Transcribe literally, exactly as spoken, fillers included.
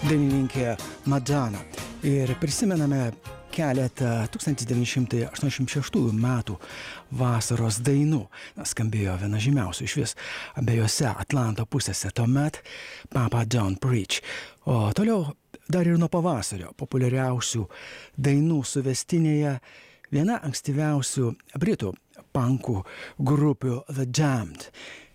dainininkė Madonna. Ir prisimename keletą tūkstantis devyni šimtai aštuoniasdešimt šeštųjų metų vasaros dainų. Na, skambėjo viena žymiausių iš vis abiejose Atlanto pusėse tuomet Papa Don't Preach. O toliau dar ir nuo pavasario populiariausių dainų suvestinėje viena ankstyviausių britų punkų grupių The Damned.